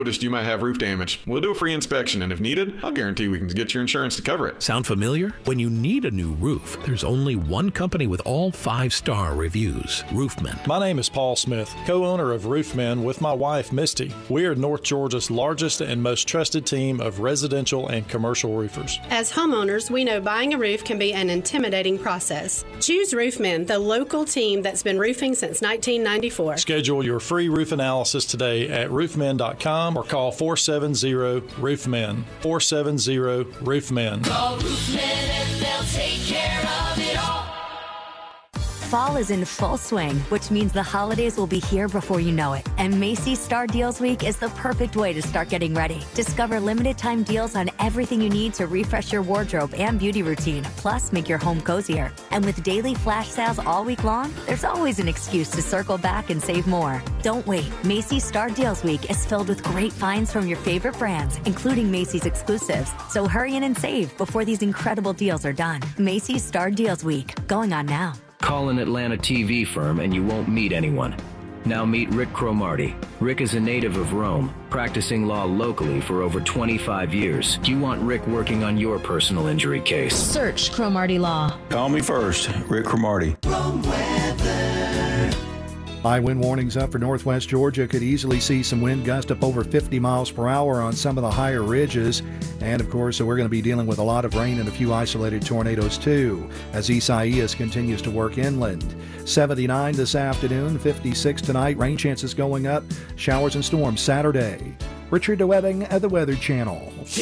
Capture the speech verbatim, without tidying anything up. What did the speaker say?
Noticed you might have roof damage. We'll do a free inspection, and if needed, I'll guarantee we can get your insurance to cover it. Sound familiar? When you need a new roof, there's only one company with all five-star reviews, Roofmen. My name is Paul Smith, co-owner of Roofmen with my wife, Misty. We are North Georgia's largest and most trusted team of residential and commercial roofers. As homeowners, we know buying a roof can be an intimidating process. Choose Roofmen, the local team that's been roofing since nineteen ninety-four. Schedule your free roof analysis today at roofmen dot com or call four seven zero roofmen. four seven zero roofmen. Call Roofmen and they'll take care of it all. Fall is in full swing, which means the holidays will be here before you know it. And Macy's Star Deals Week is the perfect way to start getting ready. Discover limited time deals on everything you need to refresh your wardrobe and beauty routine, plus make your home cozier. And with daily flash sales all week long, there's always an excuse to circle back and save more. Don't wait. Macy's Star Deals Week is filled with great finds from your favorite brands, including Macy's exclusives. So hurry in and save before these incredible deals are done. Macy's Star Deals Week, going on now. Call an Atlanta T V firm and you won't meet anyone. Now meet Rick Cromartie. Rick is a native of Rome, practicing law locally for over twenty-five years. Do you want Rick working on your personal injury case? Search Cromartie Law. Call me first, Rick Cromartie. Rome weather. High wind warnings up for northwest Georgia. Could easily see some wind gust up over fifty miles per hour on some of the higher ridges. And, of course, so we're going to be dealing with a lot of rain and a few isolated tornadoes, too, as Isaias continues to work inland. seventy-nine this afternoon, fifty-six tonight. Rain chances going up. Showers and storms Saturday. Richard DeWebbing at the Weather Channel.